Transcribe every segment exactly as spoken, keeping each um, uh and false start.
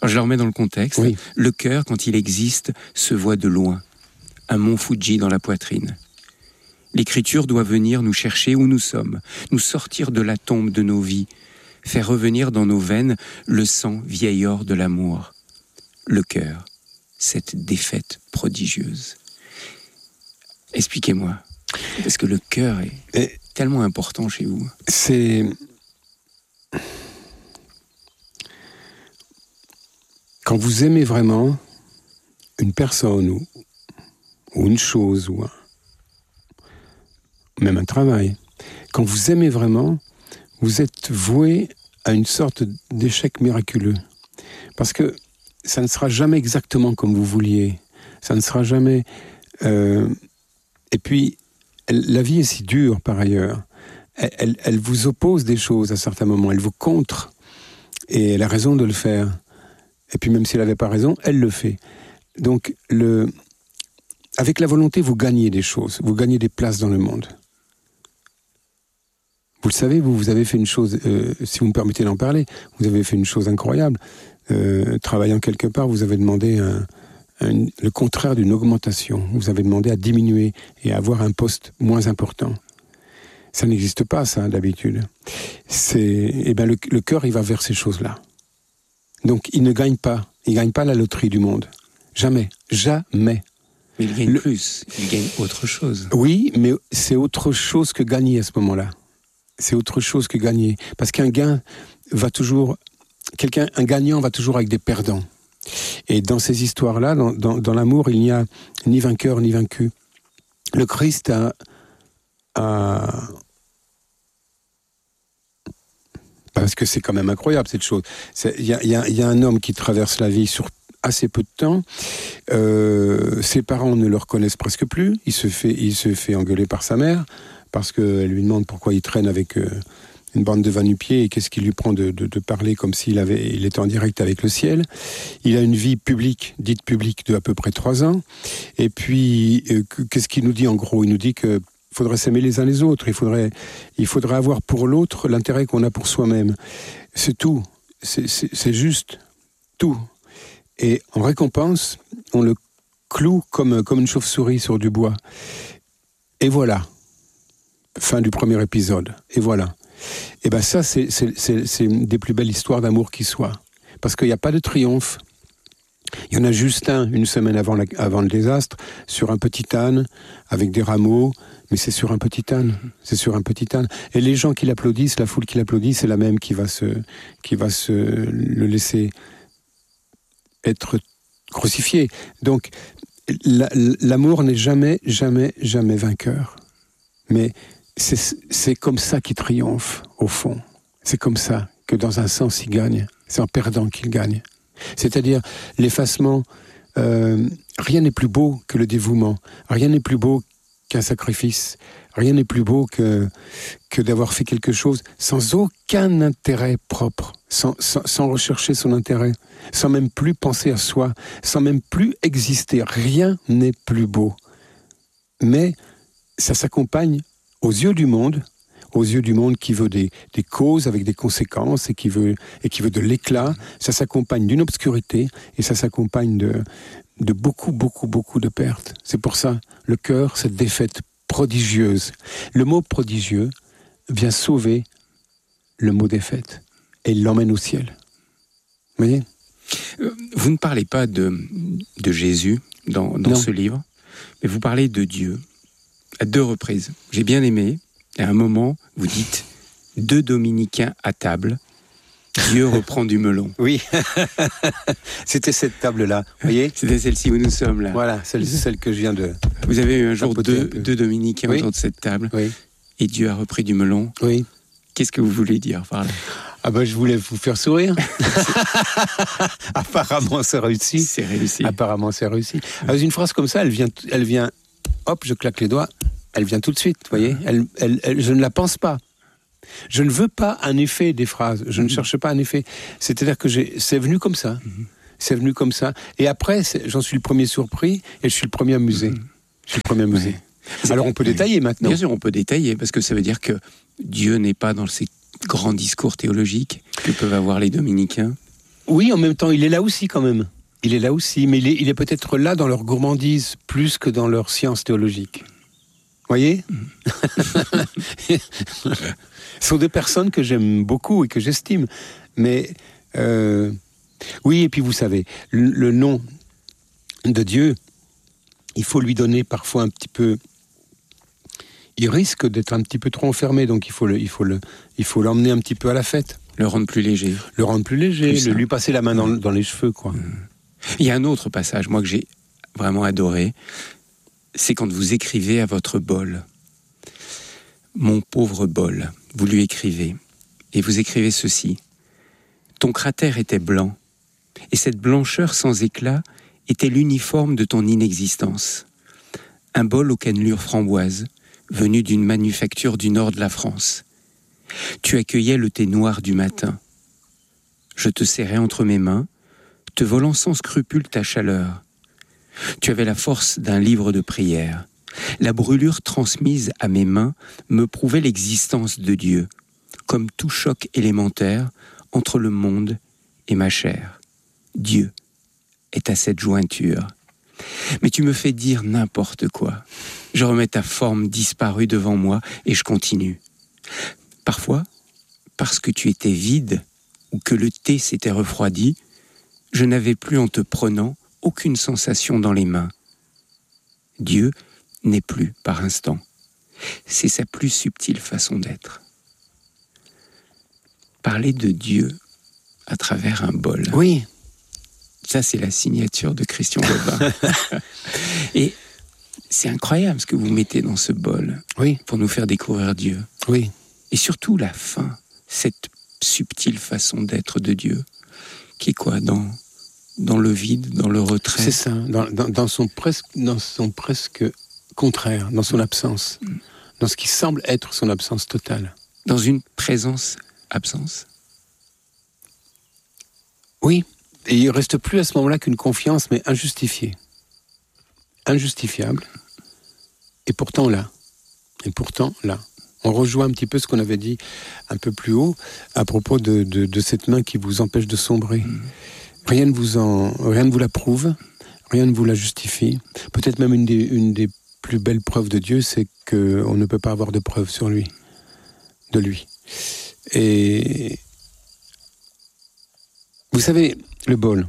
Alors, je le remets dans le contexte. Oui. Le cœur, quand il existe, se voit de loin. Un mont Fuji dans la poitrine. L'écriture doit venir nous chercher où nous sommes, nous sortir de la tombe de nos vies, faire revenir dans nos veines le sang vieil or de l'amour. Le cœur, cette défaite prodigieuse. Expliquez-moi, parce que le cœur est Et tellement important chez vous. c'est... Quand vous aimez vraiment une personne ou, ou une chose ou un, même un travail, quand vous aimez vraiment, vous êtes voué à une sorte d'échec miraculeux. Parce que ça ne sera jamais exactement comme vous vouliez. Ça ne sera jamais... Euh, et puis, elle, la vie est si dure par ailleurs. Elle, elle, elle vous oppose des choses à certains moments, elle vous contre. Et elle a raison de le faire. Et puis même si elle n'avait pas raison, elle le fait. Donc, le, avec la volonté, vous gagnez des choses. Vous gagnez des places dans le monde. Vous le savez, vous, vous avez fait une chose, euh, si vous me permettez d'en parler, vous avez fait une chose incroyable. Euh, travaillant quelque part, vous avez demandé un, un, le contraire d'une augmentation. Vous avez demandé à diminuer et à avoir un poste moins important. Ça n'existe pas, ça, d'habitude. C'est, eh ben, le, le cœur, il va vers ces choses-là. Donc, il ne gagne pas. Il ne gagne pas la loterie du monde. Jamais. Jamais. Mais il gagne Le... plus. Il gagne autre chose. Oui, mais c'est autre chose que gagner à ce moment-là. C'est autre chose que gagner. Parce qu'un gain va toujours... Quelqu'un, un gagnant va toujours avec des perdants. Et dans ces histoires-là, dans, dans, dans l'amour, il n'y a ni vainqueur ni vaincu. Le Christ a... a... Parce que c'est quand même incroyable, cette chose. Il y a, y a, y a un homme qui traverse la vie sur assez peu de temps. Euh, ses parents ne le reconnaissent presque plus. Il se fait, il se fait engueuler par sa mère parce qu'elle lui demande pourquoi il traîne avec euh, une bande de va-nu-pieds et qu'est-ce qui lui prend de, de, de parler comme s'il avait, il était en direct avec le ciel. Il a une vie publique, dite publique, de à peu près trois ans. Et puis, euh, qu'est-ce qu'il nous dit en gros ? Il nous dit que il faudrait s'aimer les uns les autres, il faudrait, il faudrait avoir pour l'autre l'intérêt qu'on a pour soi-même. C'est tout, c'est, c'est, c'est juste tout. Et en récompense, on le cloue comme, comme une chauve-souris sur du bois. Et voilà, fin du premier épisode, et voilà. Et bien ça, c'est, c'est, c'est, c'est une des plus belles histoires d'amour qui soit. Parce qu'il n'y a pas de triomphe. Il y en a juste un, une semaine avant, la, avant le désastre, sur un petit âne, avec des rameaux, mais c'est sur un petit âne, c'est sur un petit âne. Et les gens qui l'applaudissent, la foule qui l'applaudit, c'est la même qui va se, qui va se le laisser être crucifié. Donc, la, l'amour n'est jamais, jamais, jamais vainqueur. Mais c'est, c'est comme ça qu'il triomphe, au fond. C'est comme ça que, dans un sens, il gagne. C'est en perdant qu'il gagne. C'est-à-dire, l'effacement, euh, rien n'est plus beau que le dévouement. Rien n'est plus beau qu'un sacrifice. Rien n'est plus beau que, que d'avoir fait quelque chose sans aucun intérêt propre, sans, sans, sans rechercher son intérêt, sans même plus penser à soi, sans même plus exister. Rien n'est plus beau. Mais ça s'accompagne aux yeux du monde, aux yeux du monde qui veut des, des causes avec des conséquences et qui veut, et qui veut de l'éclat. Ça s'accompagne d'une obscurité et ça s'accompagne de, de beaucoup, beaucoup, beaucoup de pertes. C'est pour ça, le cœur, cette défaite prodigieuse. Le mot prodigieux vient sauver le mot défaite et il l'emmène au ciel. Vous voyez ? Vous ne parlez pas de, de Jésus dans, dans ce livre, mais vous parlez de Dieu à deux reprises. J'ai bien aimé. Et à un moment, vous dites « deux dominicains à table, Dieu reprend du melon ». Oui, c'était cette table-là, vous voyez ? C'était celle-ci où nous sommes là. Voilà, celle, celle que je viens de... Vous avez eu un jour deux, un deux dominicains oui. autour de cette table, oui. et Dieu a repris du melon. Oui. Qu'est-ce que vous voulez dire par là ? Ah ben, je voulais vous faire sourire. Apparemment, c'est réussi. C'est réussi. Apparemment, c'est réussi. Alors, une phrase comme ça, elle vient, elle vient, hop, je claque les doigts, elle vient tout de suite, vous voyez. Elle, elle, elle, je ne la pense pas. Je ne veux pas un effet des phrases. Je mm-hmm. ne cherche pas un effet. C'est-à-dire que j'ai, c'est venu comme ça. Mm-hmm. C'est venu comme ça. Et après, j'en suis le premier surpris et je suis le premier amusé. Mm-hmm. Je suis le premier amusé. Ouais. Alors, on peut détailler maintenant. Bien sûr, on peut détailler, parce que ça veut dire que Dieu n'est pas dans ces grands discours théologiques que peuvent avoir les dominicains. Oui, en même temps, il est là aussi quand même. Il est là aussi, mais il est, il est peut-être là dans leur gourmandise plus que dans leur science théologique. Vous voyez ? Ce sont des personnes que j'aime beaucoup et que j'estime. Mais euh, oui, et puis vous savez, le, le nom de Dieu, il faut lui donner parfois un petit peu... Il risque d'être un petit peu trop enfermé, donc il faut, le, il faut, le, il faut l'emmener un petit peu à la fête. Le rendre plus léger. Le rendre plus léger, plus le, lui passer la main dans, dans les cheveux, quoi. Il y a un autre passage, moi, que j'ai vraiment adoré. C'est quand vous écrivez à votre bol. Mon pauvre bol, vous lui écrivez. Et vous écrivez ceci. Ton cratère était blanc, et cette blancheur sans éclat était l'uniforme de ton inexistence. Un bol aux cannelures framboises, venu d'une manufacture du nord de la France. Tu accueillais le thé noir du matin. Je te serrais entre mes mains, te volant sans scrupule ta chaleur. Tu avais la force d'un livre de prière. La brûlure transmise à mes mains me prouvait l'existence de Dieu, comme tout choc élémentaire entre le monde et ma chair. Dieu est à cette jointure. Mais tu me fais dire n'importe quoi. Je remets ta forme disparue devant moi et je continue. Parfois, parce que tu étais vide ou que le thé s'était refroidi, je n'avais plus en te prenant aucune sensation dans les mains. Dieu n'est plus par instant. C'est sa plus subtile façon d'être. Parler de Dieu à travers un bol. Oui. Ça, c'est la signature de Christian Bobin. Et c'est incroyable ce que vous mettez dans ce bol. Oui. Pour nous faire découvrir Dieu. Oui. Et surtout la fin, cette subtile façon d'être de Dieu, qui est quoi, dans, dans le vide, dans le retrait. C'est ça, dans, dans, dans, son presque, dans son presque contraire, dans son absence, mm. dans ce qui semble être son absence totale. Dans une présence-absence. Oui, et il ne reste plus à ce moment-là qu'une confiance, mais injustifiée. Injustifiable, et pourtant là. Et pourtant là. On rejoint un petit peu ce qu'on avait dit un peu plus haut à propos de, de, de cette main qui vous empêche de sombrer. Mmh. Rien ne vous en, rien ne vous la prouve, rien ne vous la justifie. Peut-être même une des, une des plus belles preuves de Dieu, c'est qu'on ne peut pas avoir de preuves sur lui, de lui. Et vous savez, le bol,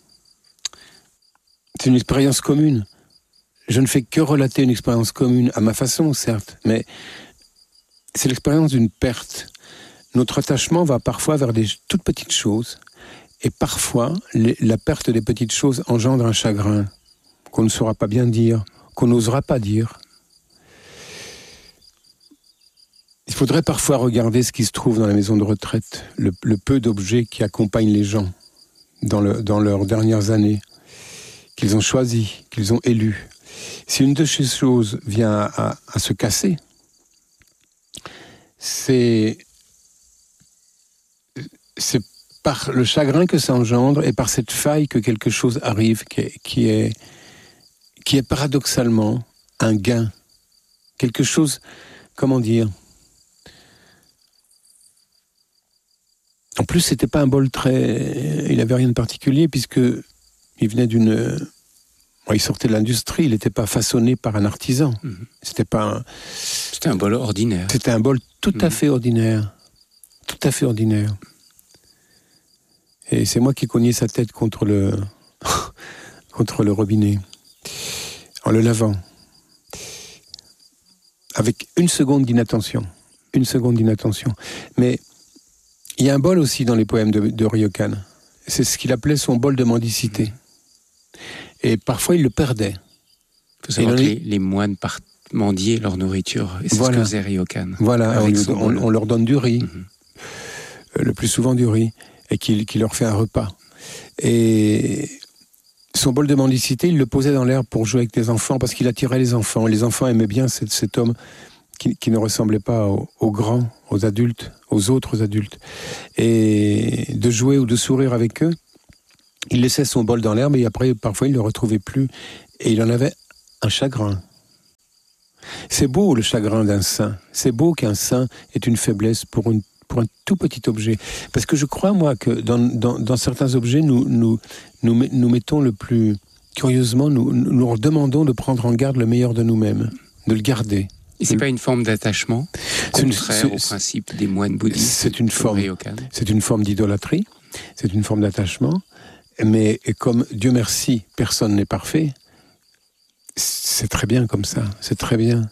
c'est une expérience commune. Je ne fais que relater une expérience commune, à ma façon, certes, mais c'est l'expérience d'une perte. Notre attachement va parfois vers des toutes petites choses, et parfois, les, la perte des petites choses engendre un chagrin qu'on ne saura pas bien dire, qu'on n'osera pas dire. Il faudrait parfois regarder ce qui se trouve dans la maison de retraite, le, le peu d'objets qui accompagnent les gens dans, le, dans leurs dernières années, qu'ils ont choisis, qu'ils ont élus. Si une de ces choses vient à, à, à se casser, c'est, c'est par le chagrin que ça engendre et par cette faille que quelque chose arrive qui est, qui est, qui est paradoxalement un gain. Quelque chose, comment dire? En plus, c'était pas un bol très... Il avait rien de particulier puisque il venait d'une... Il sortait de l'industrie, il n'était pas façonné par un artisan. Mmh. C'était pas un... C'était un bol ordinaire. C'était un bol tout à mmh. fait ordinaire. Tout à fait ordinaire. Et c'est moi qui cognais sa tête contre le... contre le robinet. En le lavant. Avec une seconde d'inattention. Une seconde d'inattention. Mais il y a un bol aussi dans les poèmes de, de Ryokan. C'est ce qu'il appelait son bol de mendicité. Mmh. Et parfois, il le perdait. Il faut savoir que les, les moines partent mendier leur nourriture. Et c'est voilà. ce que faisait Ryokan. Voilà, on, on, on leur donne du riz. Mm-hmm. Euh, le plus souvent du riz. Et qu'il, qu'il leur fait un repas. Et son bol de mendicité, il le posait dans l'herbe pour jouer avec les enfants, parce qu'il attirait les enfants. Les enfants aimaient bien cet, cet homme qui, qui ne ressemblait pas aux, aux grands, aux adultes, aux autres adultes. Et de jouer ou de sourire avec eux, il laissait son bol dans l'herbe et après, parfois, il ne le retrouvait plus. Et il en avait un chagrin. C'est beau, le chagrin d'un saint. C'est beau qu'un saint ait une faiblesse pour une pour un tout petit objet. Parce que je crois, moi, que dans, dans, dans certains objets, nous, nous, nous, nous mettons le plus... Curieusement, nous, nous leur demandons de prendre en garde le meilleur de nous-mêmes, de le garder. Et c'est de... pas une forme d'attachement contraire au principe des moines bouddhistes? C'est une forme, c'est une forme d'idolâtrie, c'est une forme d'attachement, mais comme Dieu merci, personne n'est parfait, c'est très bien comme ça, c'est très bien.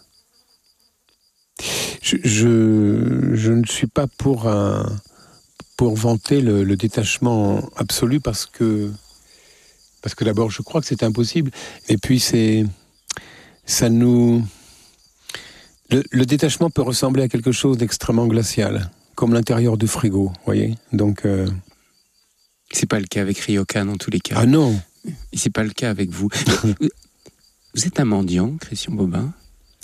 Je, je, je ne suis pas pour, un, pour vanter le, le détachement absolu parce que, parce que d'abord je crois que c'est impossible, et puis c'est, ça nous... Le, le détachement peut ressembler à quelque chose d'extrêmement glacial, comme l'intérieur du frigo, vous voyez. Donc, euh... c'est pas le cas avec Ryokan en tous les cas. Ah non. Et c'est pas le cas avec vous. Vous êtes un mendiant, Christian Bobin?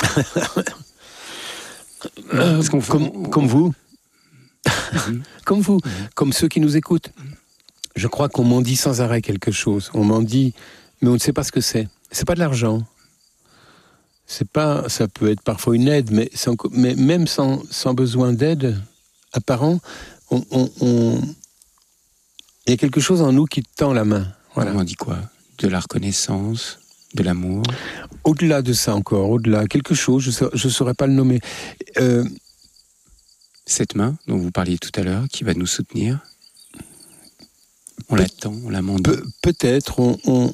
euh, comme, on... comme vous, mmh. comme vous, mmh. comme ceux qui nous écoutent. Je crois qu'on mendie sans arrêt quelque chose. On mendie, mais on ne sait pas ce que c'est. C'est pas de l'argent. C'est pas, ça peut être parfois une aide, mais, sans, mais même sans, sans besoin d'aide apparent, on, on, on... il y a quelque chose en nous qui tend la main. Voilà. On dit quoi? De la reconnaissance, de l'amour? Au-delà de ça encore, au-delà, quelque chose, je ne saurais pas le nommer. Euh... Cette main dont vous parliez tout à l'heure, qui va nous soutenir, on Pe- l'attend, on la mendie. Pe- peut-être, on... on...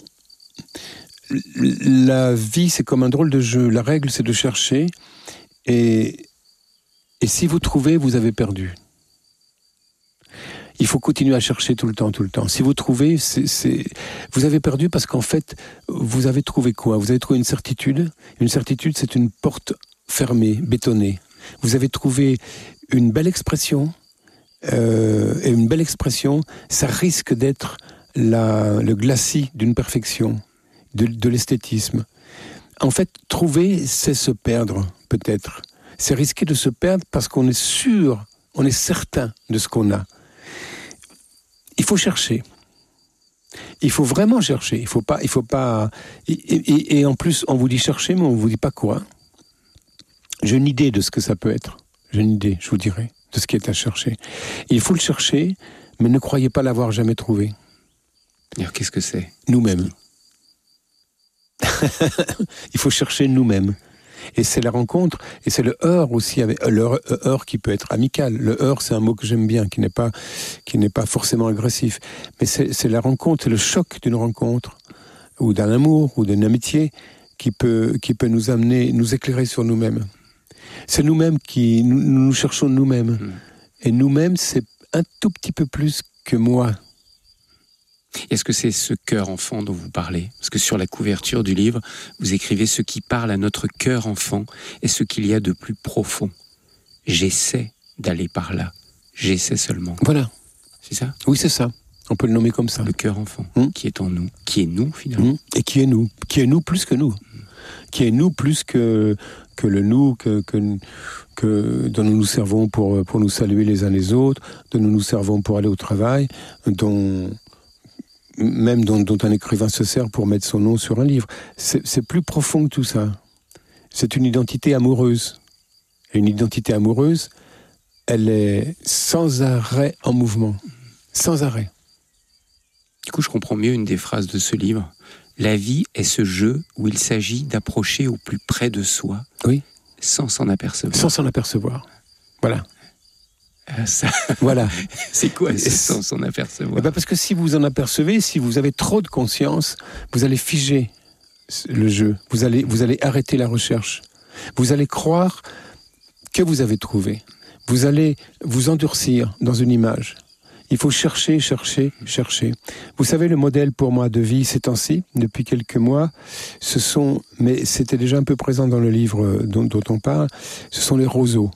La vie, c'est comme un drôle de jeu. La règle, c'est de chercher. Et, et si vous trouvez, vous avez perdu. Il faut continuer à chercher tout le temps, tout le temps. Si vous trouvez, c'est, c'est... vous avez perdu parce qu'en fait, vous avez trouvé quoi? Vous avez trouvé une certitude. Une certitude, c'est une porte fermée, bétonnée. Vous avez trouvé une belle expression. Euh, et une belle expression, ça risque d'être la, le glacis d'une perfection. De, de l'esthétisme. En fait, trouver, c'est se perdre, peut-être. C'est risquer de se perdre parce qu'on est sûr, on est certain de ce qu'on a. Il faut chercher. Il faut vraiment chercher. Il faut pas, il faut pas. Et, et, et en plus, on vous dit chercher, mais on vous dit pas quoi. J'ai une idée de ce que ça peut être. J'ai une idée, je vous dirai, de ce qui est à chercher. Il faut le chercher, mais ne croyez pas l'avoir jamais trouvé. Alors, qu'est-ce que c'est? Nous-mêmes. Il faut chercher nous-mêmes. Et c'est la rencontre, et c'est le heurt aussi, avec, le heurt qui peut être amical. Le heurt, c'est un mot que j'aime bien, qui n'est pas, qui n'est pas forcément agressif. Mais c'est, c'est la rencontre, c'est le choc d'une rencontre, ou d'un amour, ou d'une amitié, qui peut, qui peut nous amener, nous éclairer sur nous-mêmes. C'est nous-mêmes qui, nous, nous cherchons nous-mêmes. Mmh. Et nous-mêmes, c'est un tout petit peu plus que moi. Est-ce que c'est ce cœur enfant dont vous parlez? Parce que sur la couverture du livre, vous écrivez « Ce qui parle à notre cœur enfant est ce qu'il y a de plus profond. J'essaie d'aller par là. J'essaie seulement. » Voilà. C'est ça? Oui, c'est ça. On peut le nommer comme ça. Le cœur enfant, mmh. qui est en nous. Qui est nous, finalement. Mmh. Et qui est nous. Qui est nous plus que nous. Mmh. Qui est nous plus que, que le nous, que, que, que, dont nous nous servons pour, pour nous saluer les uns les autres, dont nous nous servons pour aller au travail, dont... même dont, dont un écrivain se sert pour mettre son nom sur un livre. C'est, c'est plus profond que tout ça. C'est une identité amoureuse. Et une identité amoureuse, elle est sans arrêt en mouvement. Sans arrêt. Du coup, je comprends mieux une des phrases de ce livre. La vie est ce jeu où il s'agit d'approcher au plus près de soi, oui, sans s'en apercevoir. Sans s'en apercevoir. Voilà. Euh, ça... Voilà. C'est quoi ce sans s'en apercevoir? Eh ben parce que si vous en apercevez, si vous avez trop de conscience, vous allez figer le jeu. Vous allez, vous allez arrêter la recherche. Vous allez croire que vous avez trouvé. Vous allez vous endurcir dans une image. Il faut chercher, chercher, chercher. Vous savez, le modèle pour moi de vie ces temps-ci, depuis quelques mois, ce sont, mais c'était déjà un peu présent dans le livre dont, dont on parle, ce sont les roseaux.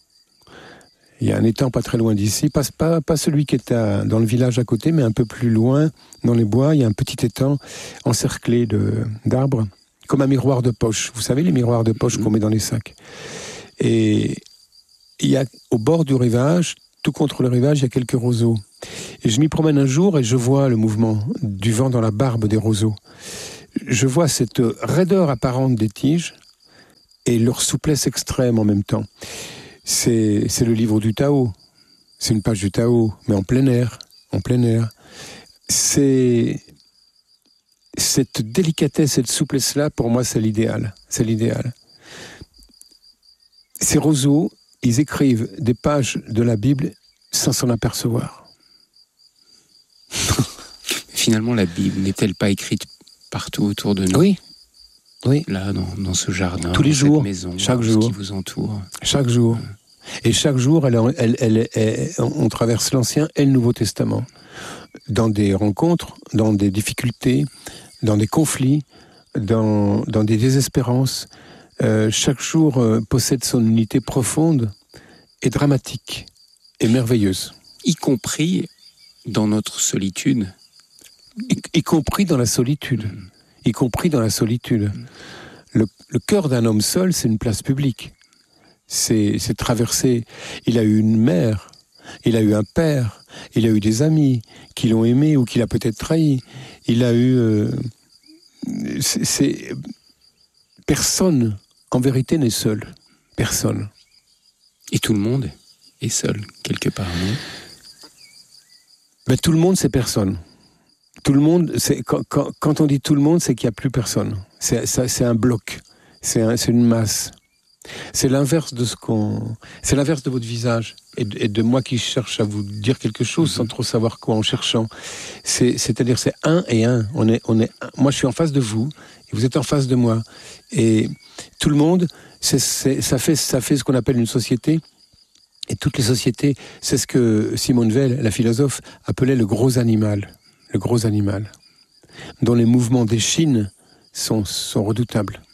Il y a un étang pas très loin d'ici, pas, pas, pas celui qui est à, dans le village à côté, mais un peu plus loin, dans les bois, il y a un petit étang encerclé de, d'arbres, comme un miroir de poche. Vous savez, les miroirs de poche mmh. qu'on met dans les sacs. Et il y a, au bord du rivage, tout contre le rivage, il y a quelques roseaux. Et je m'y promène un jour et je vois le mouvement du vent dans la barbe des roseaux. Je vois cette raideur apparente des tiges et leur souplesse extrême en même temps. C'est, c'est le livre du Tao. C'est une page du Tao, mais en plein air, en plein air. C'est cette délicatesse, cette souplesse-là, pour moi, c'est l'idéal. C'est l'idéal. Ces roseaux, ils écrivent des pages de la Bible sans s'en apercevoir. Finalement, la Bible n'est-elle pas écrite partout autour de nous? Oui. Oui. Là, dans, dans ce jardin, tous les dans jours, cette maison, chaque dans jour, ce qui vous entoure. Chaque jour. Et chaque jour, elle, elle, elle, elle, on traverse l'Ancien et le Nouveau Testament. Dans des rencontres, dans des difficultés, dans des conflits, dans, dans des désespérances. Euh, chaque jour euh, possède son unité profonde et dramatique et merveilleuse. Y compris dans notre solitude. Y, y compris dans la solitude. Mmh. Y compris dans la solitude. Mmh. Le, le cœur d'un homme seul, c'est une place publique. C'est, c'est traversé. Il a eu une mère, il a eu un père, il a eu des amis qui l'ont aimé ou qui l'a peut-être trahi. Il a eu... Euh, c'est, c'est... Personne, en vérité, n'est seul. Personne. Et tout le monde est seul, quelque part, non? Ben, tout le monde, c'est personne. Tout le monde, c'est, quand, quand, quand on dit tout le monde, c'est qu'il n'y a plus personne. C'est, ça, c'est un bloc, c'est, un, c'est une masse. C'est l'inverse de ce qu'on... C'est l'inverse de votre visage et de, et de moi qui cherche à vous dire quelque chose mm-hmm. sans trop savoir quoi en cherchant. C'est, c'est-à-dire c'est un et un. On est, on est, moi je suis en face de vous et vous êtes en face de moi. Et tout le monde, c'est, c'est, ça, fait, ça fait ce qu'on appelle une société. Et toutes les sociétés, c'est ce que Simone Weil, la philosophe, appelait le gros animal. Le gros animal. Dont les mouvements d'échine sont, sont redoutables.